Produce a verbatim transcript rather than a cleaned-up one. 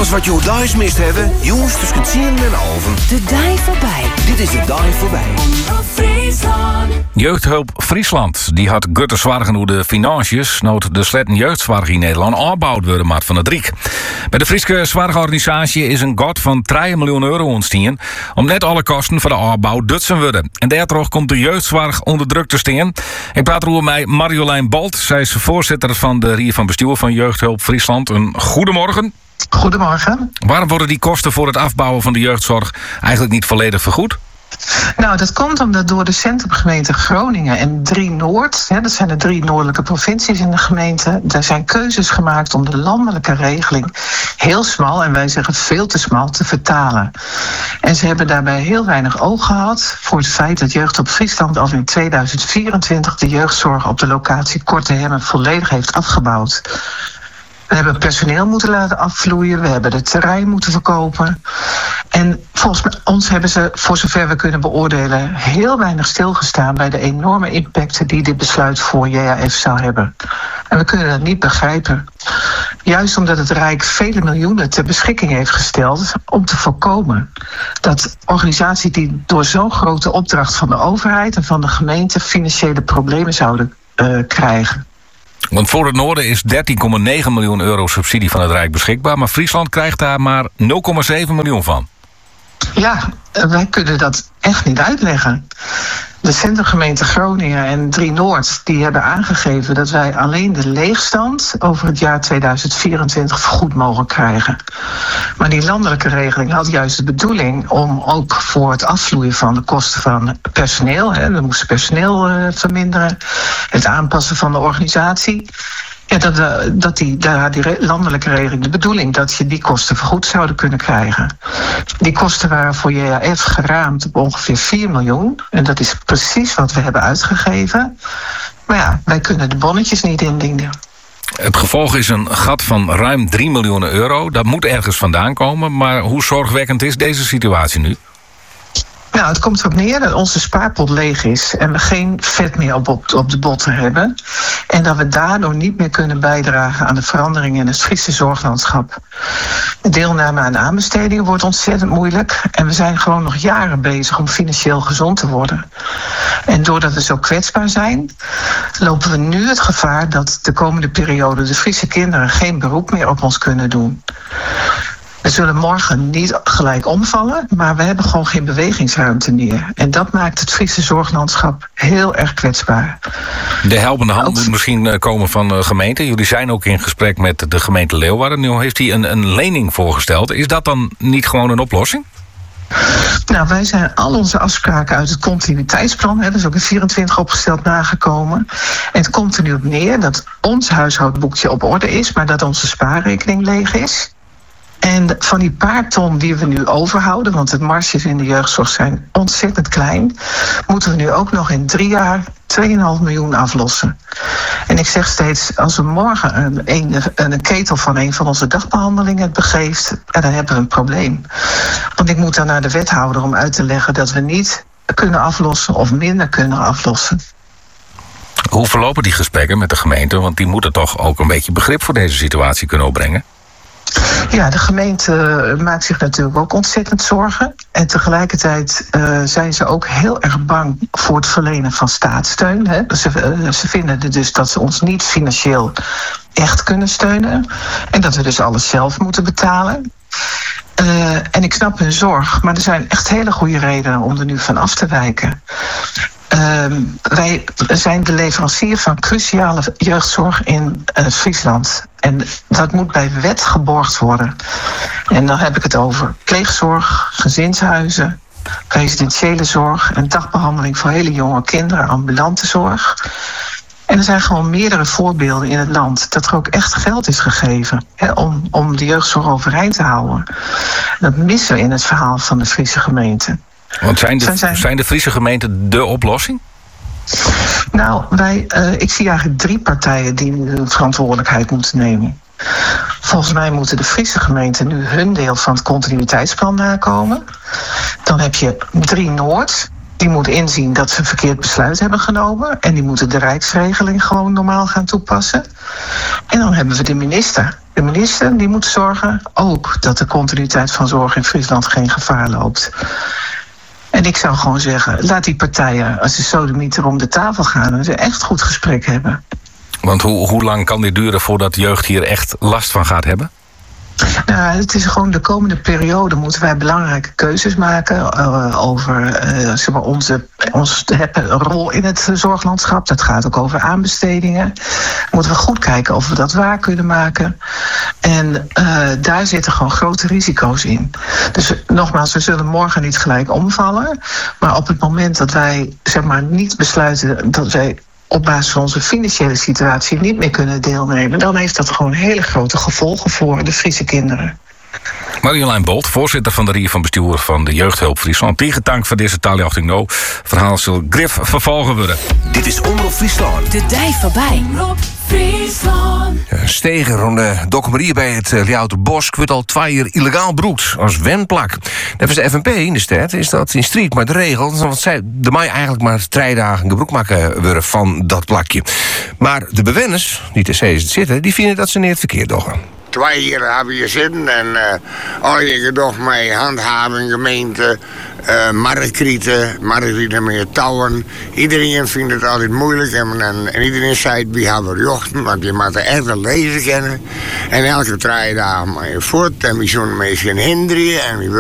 Alles wat je oudais mist hebben, jongens tussen tien en alven. De dai voorbij. Dit is de dai voorbij. Jeugdhulp Friesland die had gutte zwaar hoe de financiën nood de sletten jeugdzorg in Nederland opgebouwd worden maat van het Riek. Bij de Friese zorgorganisatie is een god van drie miljoen euro ontstaan om net alle kosten voor de opbouw dutsen worden. En daardoor komt de jeugdzorg onder druk te staan. Ik praat over mij Marjolein Bolt. Zij is voorzitter van de Rier van Bestuur van Jeugdhulp Friesland. Een goedemorgen. Goedemorgen. Waarom worden die kosten voor het afbouwen van de jeugdzorg eigenlijk niet volledig vergoed? Nou, dat komt omdat door de centrumgemeente Groningen en drie Noord, hè, dat zijn de drie noordelijke provincies in de gemeente, daar zijn keuzes gemaakt om de landelijke regeling heel smal, en wij zeggen veel te smal, te vertalen. En ze hebben daarbij heel weinig oog gehad voor het feit dat Jeugdhulp Friesland al in tweeduizend vierentwintig de jeugdzorg op de locatie Korte Hemmen volledig heeft afgebouwd. We hebben personeel moeten laten afvloeien. We hebben het terrein moeten verkopen. En volgens ons hebben ze, voor zover we kunnen beoordelen, heel weinig stilgestaan bij de enorme impacten die dit besluit voor J H F zou hebben. En we kunnen dat niet begrijpen. Juist omdat het Rijk vele miljoenen ter beschikking heeft gesteld om te voorkomen dat organisaties die door zo'n grote opdracht van de overheid en van de gemeente financiële problemen zouden uh, krijgen. Want voor het noorden is dertien komma negen miljoen euro subsidie van het Rijk beschikbaar, maar Friesland krijgt daar maar nul komma zeven miljoen van. Ja, wij kunnen dat echt niet uitleggen. De centrumgemeente Groningen en drie Noord die hebben aangegeven dat wij alleen de leegstand over het jaar tweeduizend vierentwintig vergoed mogen krijgen. Maar die landelijke regeling had juist de bedoeling om ook voor het afvloeien van de kosten van personeel, hè, we moesten personeel uh, verminderen, het aanpassen van de organisatie. Ja, dat, uh, dat die, daar die re- landelijke regeling de bedoeling dat je die kosten vergoed zouden kunnen krijgen. Die kosten waren voor J H F geraamd op ongeveer vier miljoen. En dat is precies wat we hebben uitgegeven. Maar ja, wij kunnen de bonnetjes niet indienen. Het gevolg is een gat van ruim drie miljoen euro. Dat moet ergens vandaan komen. Maar hoe zorgwekkend is deze situatie nu? Nou, het komt erop neer dat onze spaarpot leeg is en we geen vet meer op, op, op de botten hebben. En dat we daardoor niet meer kunnen bijdragen aan de verandering in het Friese zorglandschap. De deelname aan aanbestedingen wordt ontzettend moeilijk. En we zijn gewoon nog jaren bezig om financieel gezond te worden. En doordat we zo kwetsbaar zijn, lopen we nu het gevaar dat de komende periode de Friese kinderen geen beroep meer op ons kunnen doen. We zullen morgen niet gelijk omvallen, maar we hebben gewoon geen bewegingsruimte meer. En dat maakt het Friese zorglandschap heel erg kwetsbaar. De helpende hand moet misschien komen van de gemeente. Jullie zijn ook in gesprek met de gemeente Leeuwarden. Nu heeft hij een, een lening voorgesteld. Is dat dan niet gewoon een oplossing? Nou, wij zijn al onze afspraken uit het continuïteitsplan, hè, dat is ook in vierentwintig opgesteld, nagekomen. En het komt er nu op neer dat ons huishoudboekje op orde is, maar dat onze spaarrekening leeg is. En van die paar ton die we nu overhouden, want de marges in de jeugdzorg zijn ontzettend klein, moeten we nu ook nog in drie jaar twee komma vijf miljoen aflossen. En ik zeg steeds, als we morgen een, een, een ketel van een van onze dagbehandelingen begeeft, dan hebben we een probleem. Want ik moet dan naar de wethouder om uit te leggen dat we niet kunnen aflossen of minder kunnen aflossen. Hoe verlopen die gesprekken met de gemeente? Want die moeten toch ook een beetje begrip voor deze situatie kunnen opbrengen? Ja, de gemeente maakt zich natuurlijk ook ontzettend zorgen. En tegelijkertijd uh, zijn ze ook heel erg bang voor het verlenen van staatssteun. Hè. Ze, uh, ze vinden dus dat ze ons niet financieel echt kunnen steunen. En dat we dus alles zelf moeten betalen. Uh, en ik snap hun zorg, maar er zijn echt hele goede redenen om er nu van af te wijken. Uh, wij zijn de leverancier van cruciale jeugdzorg in uh, Friesland. En dat moet bij wet geborgd worden. En dan heb ik het over pleegzorg, gezinshuizen, residentiële zorg en dagbehandeling voor hele jonge kinderen, ambulante zorg. En er zijn gewoon meerdere voorbeelden in het land dat er ook echt geld is gegeven, hè, om, om de jeugdzorg overeind te houden. Dat missen we in het verhaal van de Friese gemeente. Want zijn de, zijn... zijn de Friese gemeenten de oplossing? Nou, wij, uh, ik zie eigenlijk drie partijen die hun verantwoordelijkheid moeten nemen. Volgens mij moeten de Friese gemeenten nu hun deel van het continuïteitsplan nakomen. Dan heb je drie Noord, die moet inzien dat ze een verkeerd besluit hebben genomen. En die moeten de Rijksregeling gewoon normaal gaan toepassen. En dan hebben we de minister. De minister die moet zorgen ook dat de continuïteit van zorg in Friesland geen gevaar loopt. En ik zou gewoon zeggen, laat die partijen als de sodemieter om de tafel gaan en ze echt goed gesprek hebben. Want hoe, hoe lang kan dit duren voordat de jeugd hier echt last van gaat hebben? Nou, het is gewoon de komende periode moeten wij belangrijke keuzes maken uh, over uh, zeg maar onze, onze rol in het zorglandschap. Dat gaat ook over aanbestedingen. Moeten we goed kijken of we dat waar kunnen maken. En uh, daar zitten gewoon grote risico's in. Dus nogmaals, we zullen morgen niet gelijk omvallen. Maar op het moment dat wij zeg maar niet besluiten dat wij op basis van onze financiële situatie niet meer kunnen deelnemen, dan heeft dat gewoon hele grote gevolgen voor de Friese kinderen. Marjolein Bolt, voorzitter van de Rie van Bestuur van de Jeugdhulp Friesland. Tegendank voor deze taaljochting no. Verhaal zal grif vervolgen worden. Dit is Omroep Friesland. De dij voorbij. Omroep Friesland. Steger rond de dokkemerie bij het Ljouwter Bosk wordt al twee jaar illegaal broekt als wenplak. Dat is de F N P in de stad, is dat in strijd met de regels. Want zij de mij eigenlijk maar drie dagen gebruik maken worden van dat plakje. Maar de bewoners, die te zee zitten, die vinden dat ze niet het verkeerd doen. Twee jaar hebben je zitten en uh, al je gedocht met handhaving, gemeente, uh, marktkrieten, marktkrieten met touwen. Iedereen vindt het altijd moeilijk en, en, en iedereen zei we hebben jochten, want je moet er echt wel lezen kennen. En elke drie dagen maar je voort en we zullen mensen hinderen en we